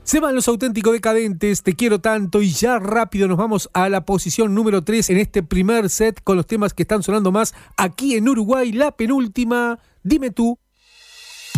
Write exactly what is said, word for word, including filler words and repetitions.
Se van los auténticos decadentes, Te quiero tanto, y ya rápido nos vamos a la posición número tres en este primer set con los temas que están sonando más aquí en Uruguay. La penúltima, Dime tú.